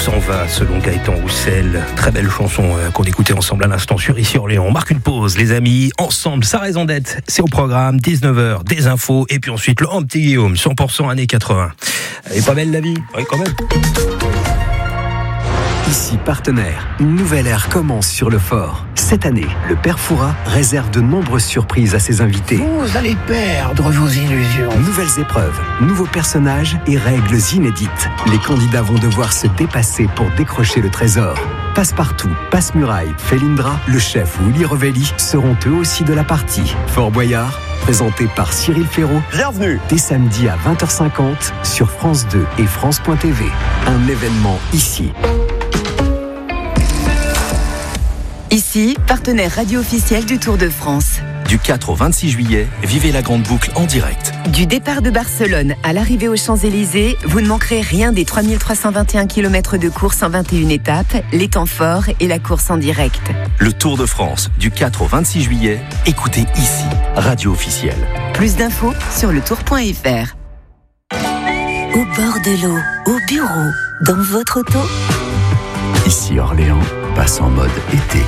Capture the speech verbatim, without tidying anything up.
s'en va, selon Gaëtan Roussel. Très belle chanson euh, qu'on écoutait ensemble à l'instant sur Ici Orléans. On marque une pause, les amis. Ensemble, sa raison d'être, c'est au programme. dix-neuf heures, des infos. Et puis ensuite, le Petit Guillaume, cent pour cent années quatre-vingts. Elle est pas belle la vie? Oui, quand même. Ici Partenaire, une nouvelle ère commence sur le fort. Cette année, le Père Fouras réserve de nombreuses surprises à ses invités. Vous allez perdre vos illusions. Nouvelles épreuves, nouveaux personnages et règles inédites. Les candidats vont devoir se dépasser pour décrocher le trésor. Passepartout, Passe-Muraille, Felindra, le chef ou Willy Revelli seront eux aussi de la partie. Fort Boyard, présenté par Cyril Ferraud. Bienvenue. Dès samedi à vingt heures cinquante sur France deux et France point T V. Un événement ici. Ici, partenaire radio officiel du Tour de France. Du quatre au vingt-six juillet, vivez la grande boucle en direct. Du départ de Barcelone à l'arrivée aux Champs-Élysées, vous ne manquerez rien des trois mille trois cent vingt et un kilomètres de course en vingt et une étapes, les temps forts et la course en direct. Le Tour de France, du quatre au vingt-six juillet, écoutez ici, radio officielle. Plus d'infos sur le tour point f r. Au bord de l'eau, au bureau, dans votre auto. Ici Orléans passe en mode été.